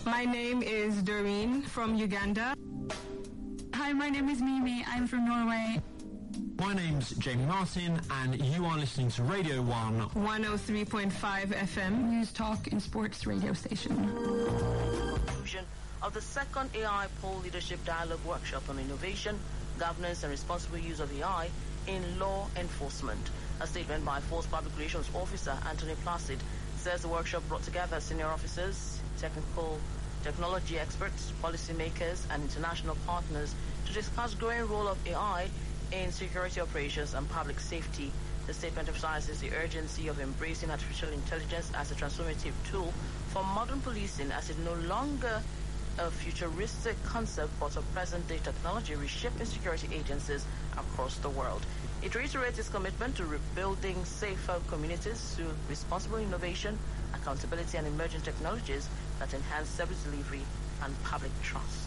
My name is Doreen from Uganda. Hi, my name is Mimi. I'm from Norway. My name's Jamie Martin, and you are listening to Radio 1 103.5 FM. News, talk, and sports radio station. Of the second AI Poll Leadership Dialogue Workshop on Innovation, Governance and Responsible Use of AI in Law Enforcement. A statement by Force Public Relations Officer Anthony Placid says the workshop brought together senior officers, technology experts, policymakers, and international partners to discuss growing role of AI in security operations and public safety. The statement emphasizes the urgency of embracing artificial intelligence as a transformative tool for modern policing, as it no longer a futuristic concept but a present-day technology reshaping security agencies across the world. It reiterates its commitment to rebuilding safer communities through responsible innovation, accountability, and emerging technologies that enhance service delivery and public trust.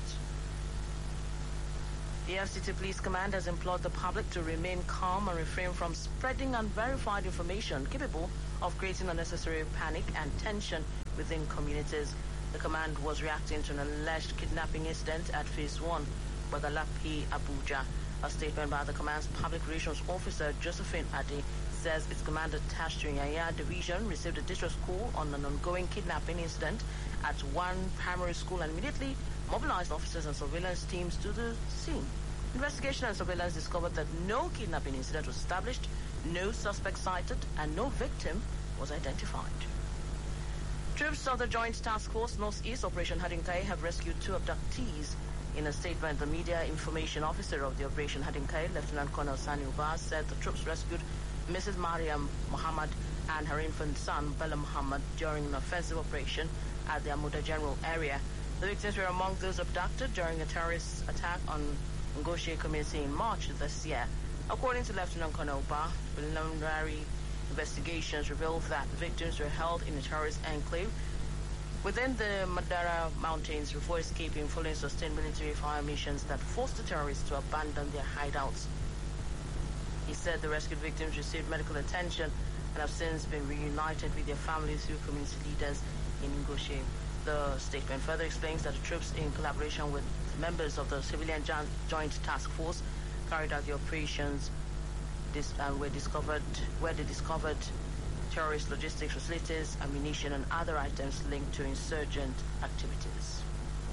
The FCT Police Command has implored the public to remain calm and refrain from spreading unverified information capable of creating unnecessary panic and tension within communities. The command was reacting to an alleged kidnapping incident at Phase 1, Badalapi, Abuja. A statement by the command's public relations officer, Josephine Ade, says its command attached to Yaya Division received a distress call on an ongoing kidnapping incident at one primary school and immediately mobilized officers and surveillance teams to the scene. Investigation and surveillance discovered that no kidnapping incident was established, no suspect cited, and no victim was identified. Troops of the Joint Task Force Northeast Operation Hadinkai have rescued 2 abductees. In a statement, the media information officer of the Operation Hadinkai, Lieutenant Colonel Sani Ubas, said the troops rescued Mrs. Mariam Muhammad and her infant son, Bella Muhammad, during an offensive operation at the Amuda General area. The victims were among those abducted during a terrorist attack on Ngoshe community in March this year. According to Lieutenant Colonel Ubas, preliminary investigations revealed that the victims were held in a terrorist enclave within the Madara Mountains before escaping following sustained military fire missions that forced the terrorists to abandon their hideouts. He said the rescued victims received medical attention and have since been reunited with their families through community leaders in Ngoshe. The statement further explains that the troops, in collaboration with members of the Civilian Joint Task Force, carried out the operations where they discovered terrorist logistics facilities, ammunition, and other items linked to insurgent activities.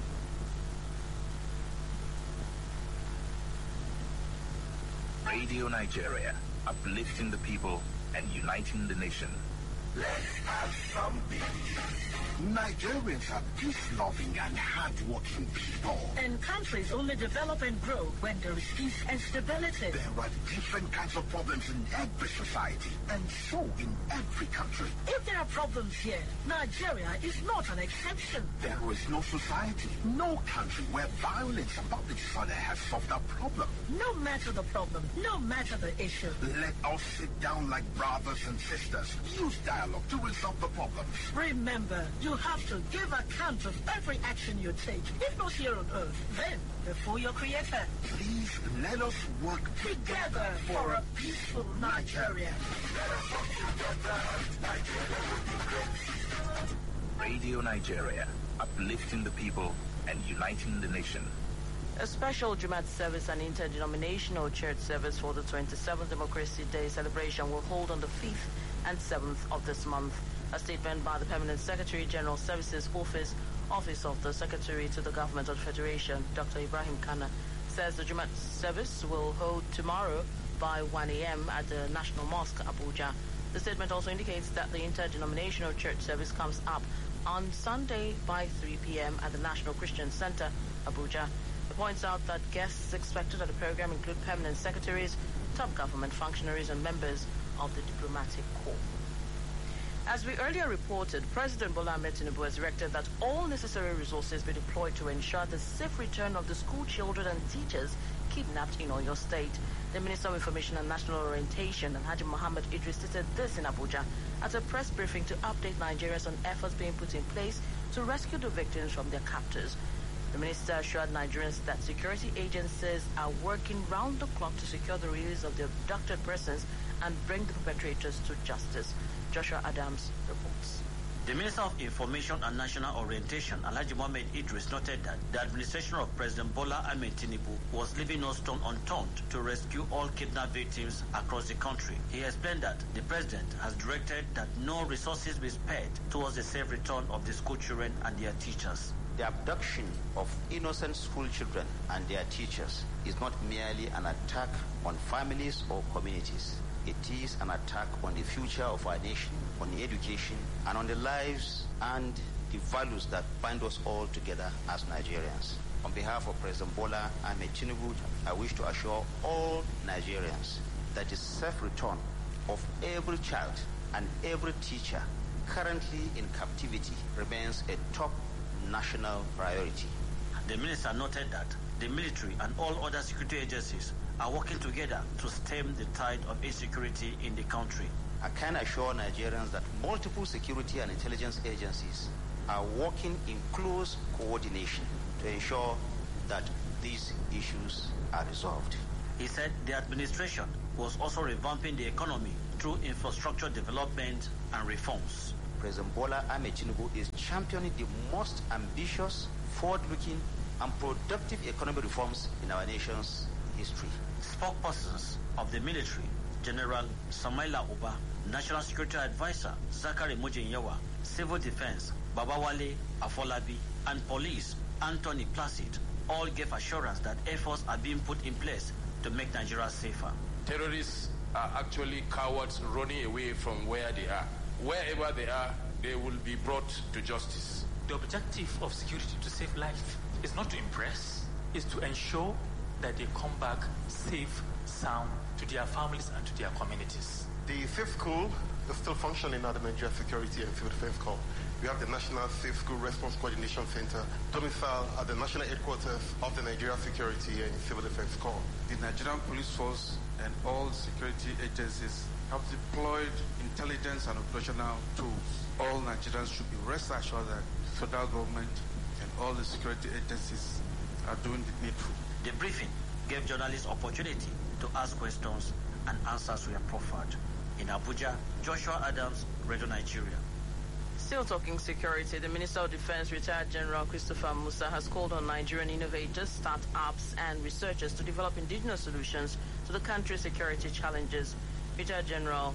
Radio Nigeria, uplifting the people and uniting the nation. Let's have some peace. Nigerians are peace-loving and hard-working people. And countries only develop and grow when there is peace and stability. There are different kinds of problems in every society, and so in every country. If there are problems here, Nigeria is not an exception. There is no society, no country where violence and public disorder has solved a problem. No matter the problem, no matter the issue. Let us sit down like brothers and sisters. Use dialogue to resolve the problems. Remember, you have to give account of every action you take, if not here on earth, then before your creator. Please let us work together for a peaceful Nigeria. Let us work together. Nigeria will be great. Radio Nigeria, uplifting the people and uniting the nation. A special Jumat service and interdenominational church service for the 27th Democracy Day celebration will hold on the 5th and 7th of this month. A statement by the Permanent Secretary General Services Office of the Secretary to the Government of the Federation, Dr. Ibrahim Kana, says the Jumat service will hold tomorrow by 1 a.m. at the National Mosque, Abuja. The statement also indicates that the interdenominational church service comes up on Sunday by 3 p.m. at the National Christian Center, Abuja. It points out that guests expected at the program include permanent secretaries, top government functionaries, and members of the diplomatic corps. As we earlier reported, President Bola Ahmed Tinubu has directed that all necessary resources be deployed to ensure the safe return of the school children and teachers kidnapped in Oyo State. The Minister of Information and National Orientation, Haji Mohammed Idris, stated this in Abuja at a press briefing to update Nigerians on efforts being put in place to rescue the victims from their captors. The minister assured Nigerians that security agencies are working round the clock to secure the release of the abducted persons and bring the perpetrators to justice. Joshua Adams reports. The Minister of Information and National Orientation, Alhaji Mohammed Idris, noted that the administration of President Bola Ahmed Tinubu was leaving no stone unturned to rescue all kidnapped victims across the country. He explained that the president has directed that no resources be spared towards the safe return of the school children and their teachers. The abduction of innocent school children and their teachers is not merely an attack on families or communities. It is an attack on the future of our nation, on the education, and on the lives and the values that bind us all together as Nigerians. On behalf of President Bola Ahmed Tinubu, I wish to assure all Nigerians that the safe return of every child and every teacher currently in captivity remains a top national priority. The minister noted that the military and all other security agencies are working together to stem the tide of insecurity in the country. I can assure Nigerians that multiple security and intelligence agencies are working in close coordination to ensure that these issues are resolved. He said the administration was also revamping the economy through infrastructure development and reforms. President Bola Ahmed Tinubu is championing the most ambitious, forward-looking and productive economic reforms in our nation's history. Spokespersons of the military, General Samaila Uba, National Security Advisor Zakari Mujinyawa, Civil Defense Babawale Afolabi, and Police Anthony Placid all gave assurance that efforts are being put in place to make Nigeria safer. Terrorists are actually cowards running away from where they are. Wherever they are, they will be brought to justice. The objective of security to save life is not to impress, is to ensure that they come back safe, sound to their families and to their communities. The Safe School is still functioning at the Nigeria Security and Civil Defense Corps. We have the National Safe School Response Coordination Center, domiciled at the national headquarters of the Nigeria Security and Civil Defense Corps. The Nigerian Police Force and all security agencies have deployed intelligence and operational tools. All Nigerians should be rest assured that the federal government and all the security agencies are doing the needful. The briefing gave journalists opportunity to ask questions and answers were proffered. In Abuja, Joshua Adams, Radio Nigeria. Still talking security, the Minister of Defense, retired General Christopher Musa, has called on Nigerian innovators, startups, and researchers to develop indigenous solutions to the country's security challenges. Retired General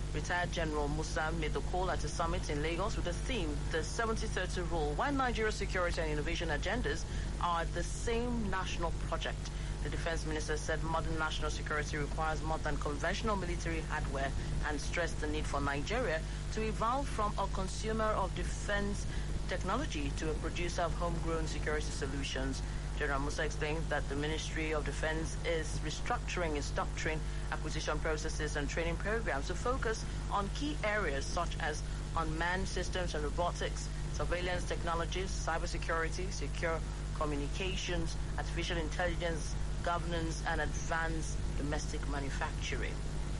Musa made the call at a summit in Lagos with the theme, the 70-30 rule, why Nigeria's security and innovation agendas are the same national project. The defense minister said modern national security requires more than conventional military hardware and stressed the need for Nigeria to evolve from a consumer of defense technology to a producer of homegrown security solutions. General Musa explained that the Ministry of Defense is restructuring its doctrine, acquisition processes and training programs to focus on key areas such as unmanned systems and robotics, surveillance technologies, cybersecurity, secure communications, artificial intelligence, governance, and advanced domestic manufacturing.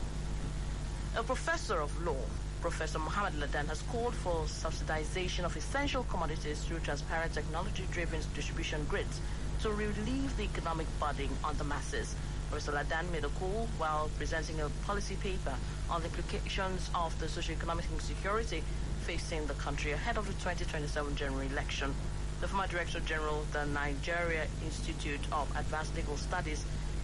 A professor of law, Professor Mohammed Ladan, has called for subsidization of essential commodities through transparent technology-driven distribution grids to relieve the economic burden on the masses. Professor Ladan made a call while presenting a policy paper on the implications of the socio-economic insecurity facing the country ahead of the 2027 general election. The former Director General of the Nigeria Institute of Advanced Legal Studies,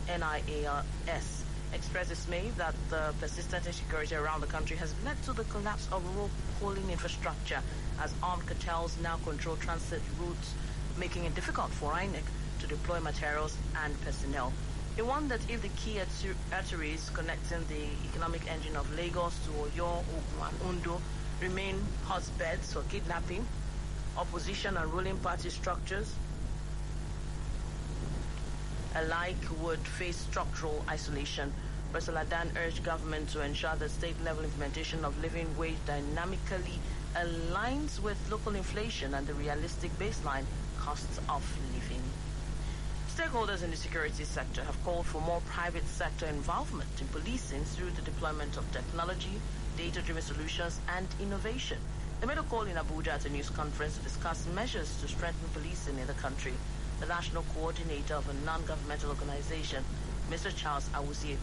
NIAS, expressed dismay that the persistent insecurity around the country has led to the collapse of rural polling infrastructure as armed cartels now control transit routes, making it difficult for INEC to deploy materials and personnel. He warned that if the key arteries connecting the economic engine of Lagos to Oyo, Ogun, and Ondo remain hotbeds for kidnapping, opposition and ruling party structures alike would face structural isolation. Professor Ladan urged government to ensure that state-level implementation of living wage dynamically aligns with local inflation and the realistic baseline costs of living. Stakeholders in the security sector have called for more private sector involvement in policing through the deployment of technology, data-driven solutions, and innovation. They made a call in Abuja at a news conference to discuss measures to strengthen policing in the country. The national coordinator of a non-governmental organization, Mr. Charles Awuzie,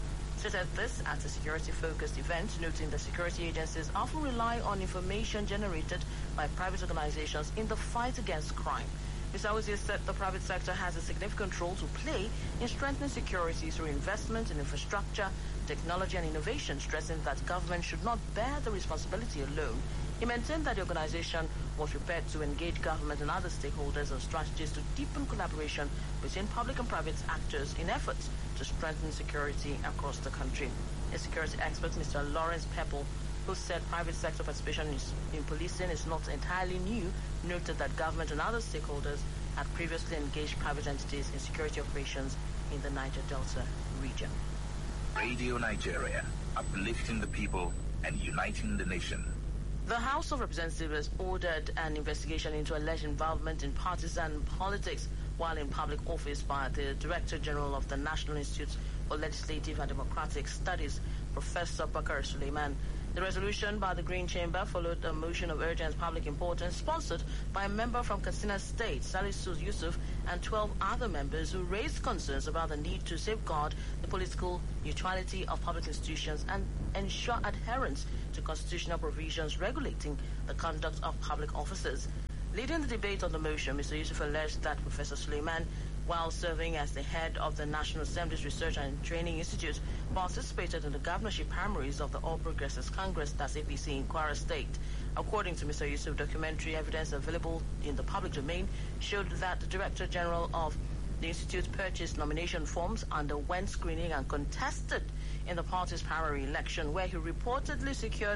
Stated this at a security-focused event, noting that security agencies often rely on information generated by private organizations in the fight against crime. Mr. Awuzie said the private sector has a significant role to play in strengthening security through investment in infrastructure, technology and innovation, stressing that government should not bear the responsibility alone. He maintained that the organization was prepared to engage government and other stakeholders on strategies to deepen collaboration between public and private actors in efforts to strengthen security across the country. A security expert, Mr. Lawrence Pepple, who said private sector participation in policing is not entirely new, noted that government and other stakeholders had previously engaged private entities in security operations in the Niger Delta region. Radio Nigeria, uplifting the people and uniting the nation. The House of Representatives ordered an investigation into alleged involvement in partisan politics while in public office by the Director General of the National Institute for Legislative and Democratic Studies, Professor Bakar Suleiman. The resolution by the Green Chamber followed a motion of urgent public importance sponsored by a member from Katsina State, Salisu Yusuf, and 12 other members who raised concerns about the need to safeguard the political neutrality of public institutions and ensure adherence to constitutional provisions regulating the conduct of public officers. Leading the debate on the motion, Mr. Yusuf alleged that Professor Suleiman, while serving as the head of the National Assembly's Research and Training Institute, participated in the governorship primaries of the All Progressives Congress, that's APC, in Kwara State. According to Mr. Yusuf, documentary evidence available in the public domain showed that the Director General of the Institute purchased nomination forms, underwent screening, and contested in the party's primary election, where he reportedly secured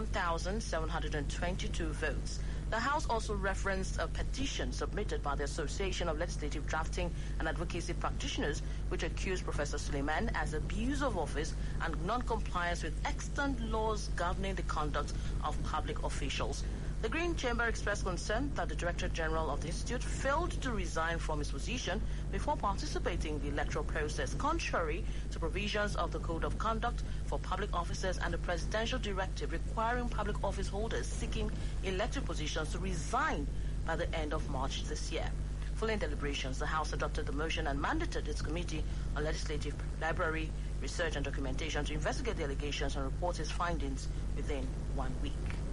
1,722 votes. The House also referenced a petition submitted by the Association of Legislative Drafting and Advocacy Practitioners, which accused Professor Suleiman as abuse of office and non-compliance with extant laws governing the conduct of public officials. The Green Chamber expressed concern that the Director General of the Institute failed to resign from his position before participating in the electoral process, contrary to provisions of the Code of Conduct for Public Officers and the Presidential Directive requiring public office holders seeking elected positions to resign by the end of March this year. Following deliberations, the House adopted the motion and mandated its Committee on Legislative Library, Research and Documentation to investigate the allegations and report its findings within 1 week.